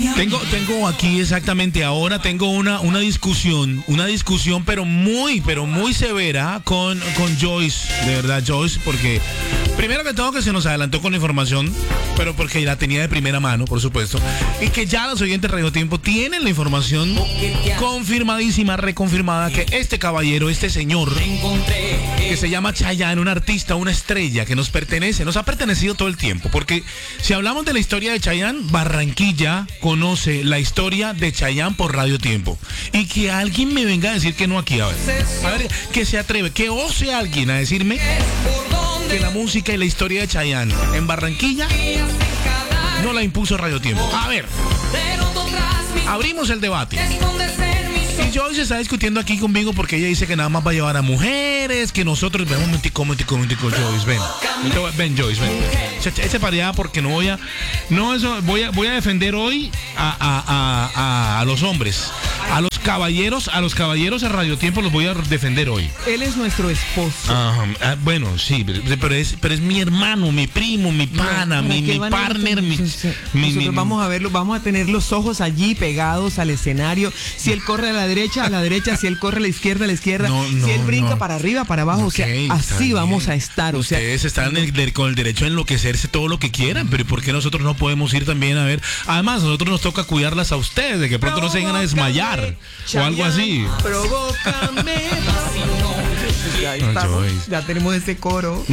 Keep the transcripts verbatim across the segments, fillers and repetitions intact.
Tengo, tengo aquí exactamente ahora, tengo una, una discusión, una discusión pero muy, pero muy severa con, con Joyce, de verdad Joyce, porque primero que todo que se nos adelantó con la información, pero porque la tenía de primera mano, por supuesto, y que ya los oyentes de Radio Tiempo tienen la información confirmadísima, reconfirmada, que este caballero, este señor, que se llama Chayanne, un artista, una estrella que nos pertenece, nos ha pertenecido todo el tiempo, porque si hablamos de la historia de Chayanne, Barranquilla conoce la historia de Chayanne por Radio Tiempo, y que alguien me venga a decir que no aquí, a ver, a ver, que se atreve, que ose alguien a decirme que la música y la historia de Chayanne en Barranquilla no la impuso Radio Tiempo. A ver, abrimos el debate. Y Joyce está discutiendo aquí conmigo porque ella dice que nada más va a llevar a mujeres, que nosotros... Ven un momentico, un momentico, un momentico, Joyce, ven. Ven, Joyce, ven. Ese para allá porque no voy a... No, eso, voy a, voy a defender hoy a, a, a, a, a los hombres. A los caballeros, a los caballeros a Radio Tiempo los voy a defender hoy. Él es nuestro esposo. Ah, ah, bueno, sí, pero es, pero es mi hermano, mi primo, mi pana, no, mi, mi partner, mi, Nosotros mi, mi, vamos a verlo, vamos a tener los ojos allí pegados al escenario. Si él corre a la derecha, a la derecha, si él corre a la izquierda, a la izquierda, no, no, si él brinca no. para arriba, para abajo, okay, o sea, así vamos a estar. O sea, ustedes están en el, con el derecho a enloquecerse todo lo que quieran, pero ¿por qué nosotros no podemos ir también a ver? Además, a nosotros nos toca cuidarlas a ustedes, de que pronto no se vengan a desmayar. Chayanne, o algo así. Provócame. Ya, estamos, ya tenemos ese coro.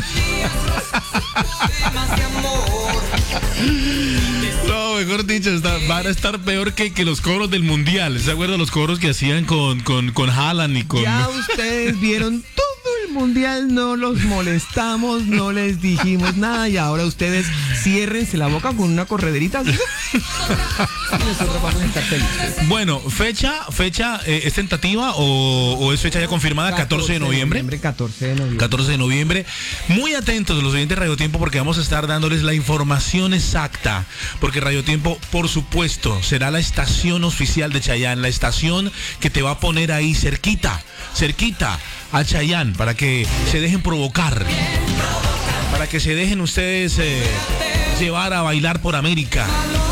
No, mejor dicho, está, van a estar peor que, que los coros del mundial. ¿Se acuerdan los coros que hacían con, con, con Haaland y con... Ya ustedes vieron todo el mundial, no los molestamos, no les dijimos nada y ahora ustedes ciérrense la boca con una correderita. Bueno, fecha, fecha eh, ¿es tentativa o, o es fecha ya confirmada? catorce de noviembre. catorce de noviembre. catorce de noviembre. Muy atentos los oyentes de Radio Tiempo porque vamos a estar dándoles la información exacta. Porque Radio Tiempo, por supuesto, será la estación oficial de Chayanne, la estación que te va a poner ahí cerquita, cerquita a Chayanne para que se dejen provocar, para que se dejen ustedes eh, llevar a bailar por América.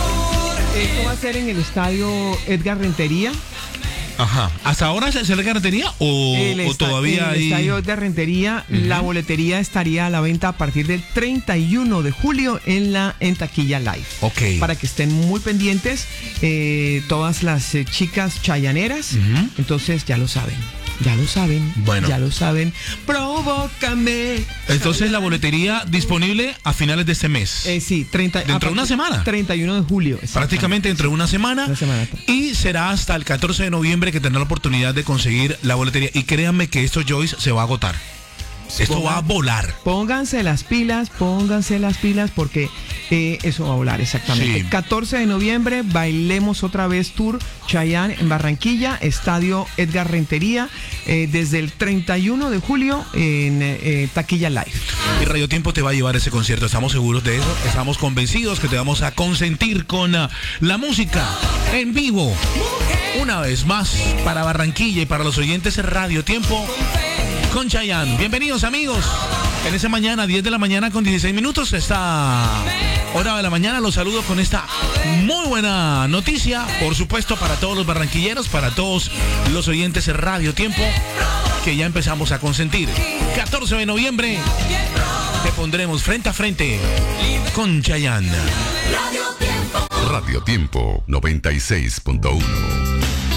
¿Esto va a ser en el estadio Edgar Rentería? Ajá. ¿Hasta ahora se le Rentería o, esta, o todavía el hay? Estadio de Rentería, uh-huh. La boletería estaría a la venta a partir del treinta y uno de julio en la en Taquilla Live. Ok. Para que estén muy pendientes eh, todas las eh, chicas chayaneras. Uh-huh. Entonces ya lo saben. Ya lo saben, bueno. ya lo saben. Provócame. Entonces la boletería disponible a finales de este mes. Eh, sí, treinta, dentro de una semana. treinta y uno de julio. Prácticamente dentro de una semana. Una semana. Y será hasta el catorce de noviembre que tendrá la oportunidad de conseguir la boletería. Y créanme que esto, Joyce, se va a agotar. Esto Pongan, va a volar. Pónganse las pilas, pónganse las pilas porque eh, eso va a volar, exactamente. Sí. catorce de noviembre, Bailemos Otra Vez Tour, Chayanne en Barranquilla, Estadio Edgar Rentería, eh, desde el treinta y uno de julio en eh, Taquilla Live. Y Radio Tiempo te va a llevar ese concierto, estamos seguros de eso, estamos convencidos que te vamos a consentir con uh, la música en vivo. Una vez más, para Barranquilla y para los oyentes de Radio Tiempo, con Chayanne. Bienvenidos amigos. En esa mañana, diez de la mañana con dieciséis minutos, esta hora de la mañana los saludo con esta muy buena noticia, por supuesto para todos los barranquilleros, para todos los oyentes de Radio Tiempo, que ya empezamos a consentir. catorce de noviembre te pondremos frente a frente con Chayanne. Radio Tiempo noventa y seis punto uno.